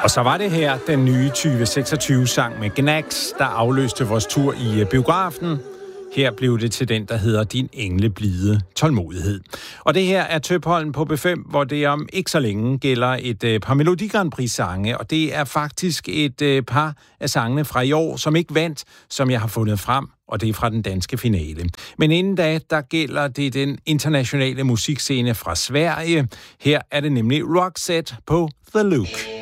Og så var det her den nye 2026-sang med Gnags, der afløste vores tur i biografen. Her blev det til den, der hedder Din engleblide tålmodighed. Og det her er Tøpholm på B5, hvor det om ikke så længe gælder et par Melodi Grand Prix-sange, og det er faktisk et par af sangene fra i år, som ikke vandt, som jeg har fundet frem, og det er fra den danske finale. Men inden da, der gælder det den internationale musikscene fra Sverige. Her er det nemlig Roxette på The Look.